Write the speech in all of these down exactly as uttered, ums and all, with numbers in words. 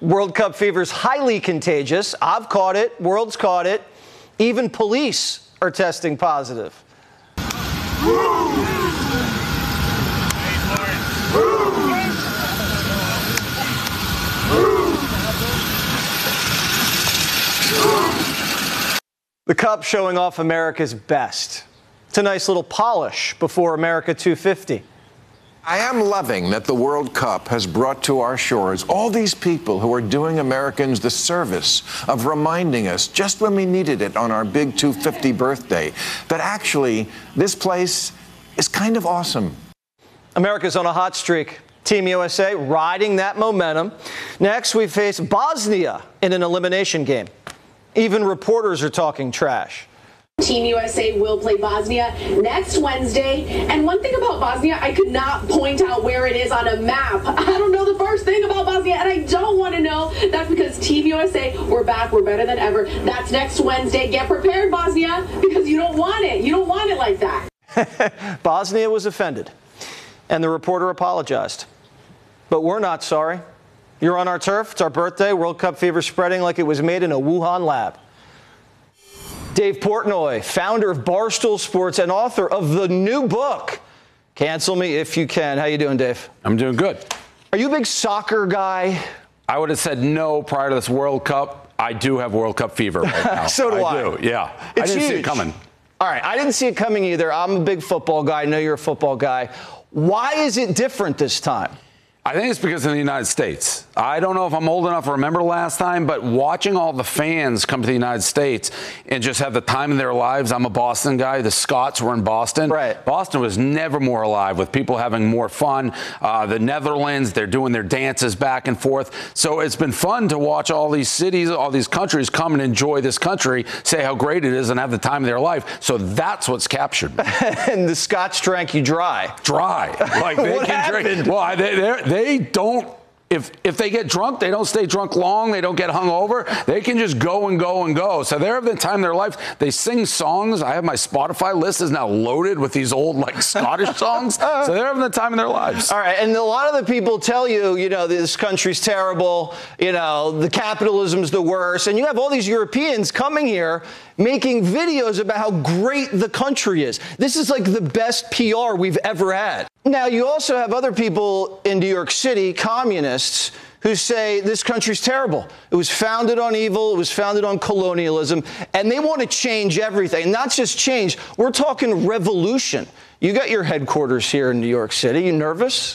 World Cup fever is highly contagious. I've caught it. World's caught it. Even police are testing positive. The Cup showing off America's best. It's a nice little polish before America two fifty. I am loving that the World Cup has brought to our shores all these people who are doing Americans the service of reminding us, just when we needed it on our big two fifty birthday, that actually this place is kind of awesome. America's on a hot streak. Team U S A riding that momentum. Next, we face Bosnia in an elimination game. Even reporters are talking trash. Team U S A will play Bosnia next Wednesday. And one thing about Bosnia, I could not point out where it is on a map. I don't know the first thing about Bosnia, and I don't want to know. That's because Team U S A, we're back, we're better than ever. That's next Wednesday. Get prepared, Bosnia, because you don't want it. You don't want it like that. Bosnia was offended, and the reporter apologized. But we're not sorry. You're on our turf. It's our birthday. World Cup fever spreading like it was made in a Wuhan lab. Dave Portnoy, founder of Barstool Sports and author of the new book, Cancel Me If You Can. How you doing, Dave? I'm doing good. Are you a big soccer guy? I would have said no prior to this World Cup. I do have World Cup fever right now. So do I. I do, yeah. It's I didn't huge. see it coming. All right, I didn't see it coming either. I'm a big football guy. I know you're a football guy. Why is it different this time? I think it's because in the United States. I don't know if I'm old enough to remember last time, but watching all the fans come to the United States and just have the time of their lives. I'm a Boston guy. The Scots were in Boston. Right. Boston was never more alive with people having more fun. Uh, the Netherlands, they're doing their dances back and forth. So it's been fun to watch all these cities, all these countries come and enjoy this country, say how great it is and have the time of their life. So that's what's captured me. And the Scots drank you dry. Dry. Like they What can happened? drink. Well, they they're, they don't. If if they get drunk, they don't stay drunk long. They don't get hungover. They can just go and go and go. So they're having the time of their life. They sing songs. I have my Spotify list is now loaded with these old like Scottish songs. So they're having the time of their lives. All right, and a lot of the people tell you, you know, this country's terrible. You know, the capitalism's the worst. And you have all these Europeans coming here making videos about how great the country is. This is like the best P R we've ever had. Now, you also have other people in New York City, communists, who say this country's terrible. It was founded on evil. It was founded on colonialism. And they want to change everything. And not just change. We're talking revolution. You got your headquarters here in New York City. You nervous?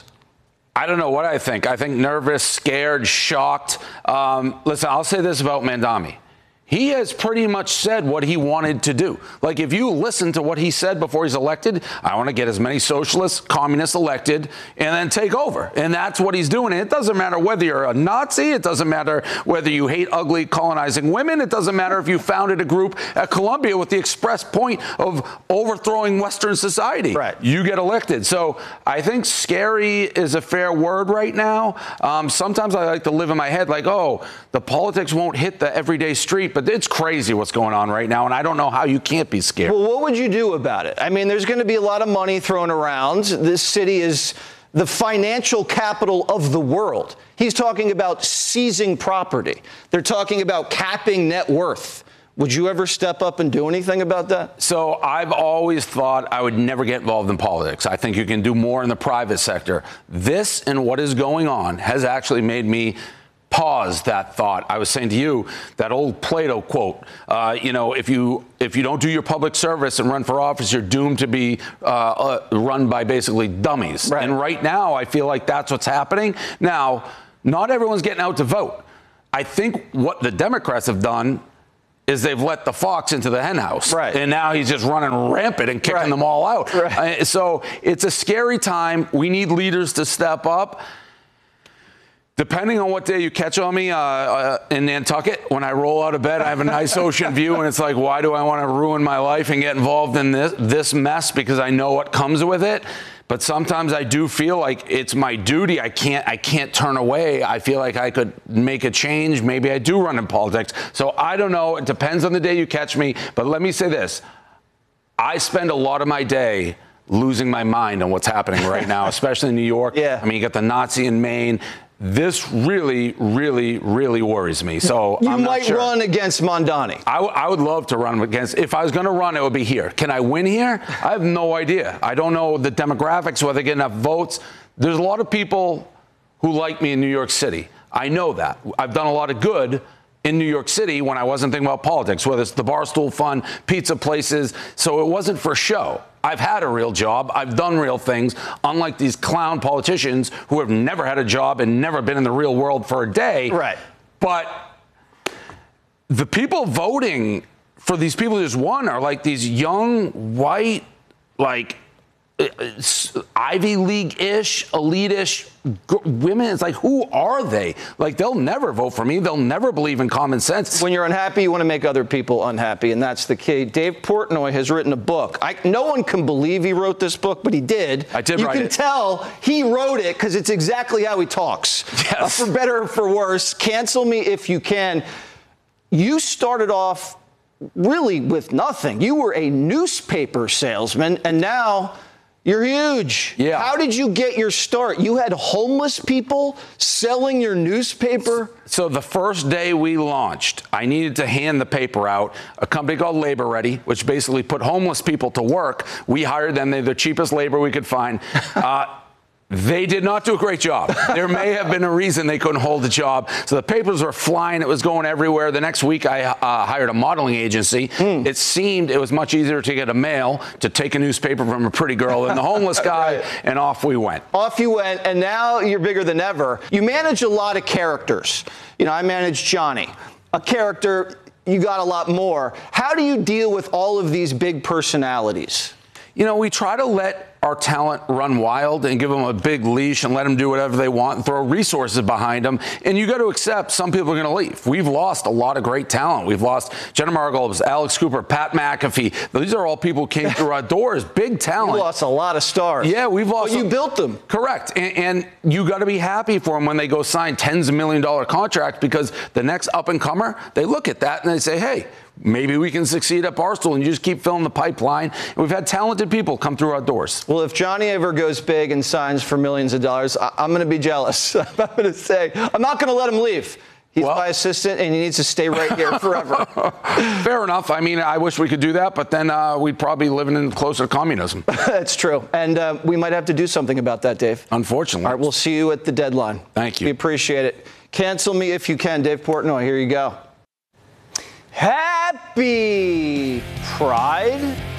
I don't know what I think. I think nervous, scared, shocked. Um, listen, I'll say this about Mandami. He has pretty much said what he wanted to do. Like, if you listen to what he said before he's elected, I want to get as many socialists, communists elected, and then take over. And that's what he's doing. And it doesn't matter whether you're a Nazi. It doesn't matter whether you hate ugly colonizing women. It doesn't matter if you founded a group at Columbia with the express point of overthrowing Western society. Right. You get elected. So I think scary is a fair word right now. Um, sometimes I like to live in my head like, oh, the politics won't hit the everyday street. But it's crazy what's going on right now, and I don't know how you can't be scared. Well, what would you do about it? I mean, there's going to be a lot of money thrown around. This city is the financial capital of the world. He's talking about seizing property. They're talking about capping net worth. Would you ever step up and do anything about that? So I've always thought I would never get involved in politics. I think you can do more in the private sector. This and what is going on has actually made me pause that thought. I was saying to you, that old Plato quote, uh, you know, if you if you don't do your public service and run for office, you're doomed to be uh, uh, run by basically dummies. Right. And right now, I feel like that's what's happening. Now, not everyone's getting out to vote. I think what the Democrats have done is they've let the fox into the hen house. Right. And now he's just running rampant and kicking Right. them all out. Right. Uh, so it's a scary time. We need leaders to step up. Depending on what day you catch on me uh, uh, in Nantucket, when I roll out of bed, I have a nice ocean view, and it's like, why do I want to ruin my life and get involved in this, this mess because I know what comes with it? But sometimes I do feel like it's my duty. I can't I can't turn away. I feel like I could make a change. Maybe I do run in politics. So I don't know. It depends on the day you catch me. But let me say this. I spend a lot of my day losing my mind on what's happening right now, especially in New York. Yeah. I mean, you got the Nazi in Maine. This really, really, really worries me. So you I'm not might sure. run against Mondani. I, w- I would love to run against. If I was going to run, it would be here. Can I win here? I have no idea. I don't know the demographics, whether I get enough votes. There's a lot of people who like me in New York City. I know that. I've done a lot of good in New York City when I wasn't thinking about politics, whether it's the Barstool Fund, pizza places. So it wasn't for show. I've had a real job. I've done real things, unlike these clown politicians who have never had a job and never been in the real world for a day. Right. But the people voting for these people who just won are like these young, white, like Ivy League-ish, elite-ish g- women. It's like, who are they? Like, they'll never vote for me. They'll never believe in common sense. When you're unhappy, you want to make other people unhappy, and that's the key. Dave Portnoy has written a book. I, no one can believe he wrote this book, but he did. I did you write can it. tell he wrote it because it's exactly how he talks. Yes. Uh, for better or for worse, Cancel Me If You Can. You started off really with nothing. You were a newspaper salesman, and now you're huge. Yeah. How did you get your start? You had homeless people selling your newspaper? So the first day we launched, I needed to hand the paper out. A company called Labor Ready, which basically put homeless people to work. We hired them. They're the cheapest labor we could find. Uh, They did not do a great job. There may have been a reason they couldn't hold the job. So the papers were flying. It was going everywhere. The next week, I uh, hired a modeling agency. Mm. It seemed it was much easier to get a mail to take a newspaper from a pretty girl than the homeless guy, right. And off we went. Off you went, and now you're bigger than ever. You manage a lot of characters. You know, I manage Johnny, a character. You got a lot more. How do you deal with all of these big personalities? You know, we try to let our talent run wild and give them a big leash and let them do whatever they want and throw resources behind them. And you got to accept some people are going to leave. We've lost a lot of great talent. We've lost Jenna Margolis, Alex Cooper, Pat McAfee. These are all people who came through our doors. Big talent. You lost a lot of stars. Yeah, we've lost. But you a, built them. Correct. And, and you got to be happy for them when they go sign tens of million dollar contracts, because the next up and comer, they look at that and they say, hey, maybe we can succeed at Barstool, and you just keep filling the pipeline. And we've had talented people come through our doors. Well, if Johnny ever goes big and signs for millions of dollars, I- I'm going to be jealous. I'm going to say, I'm not going to let him leave. He's well, my assistant, and he needs to stay right here forever. Fair enough. I mean, I wish we could do that, but then uh, we'd probably be living in closer to communism. That's true. And uh, we might have to do something about that, Dave. Unfortunately. All right, we'll see you at the deadline. Thank you. We appreciate it. Cancel Me If You Can. Dave Portnoy, here you go. Happy Pride.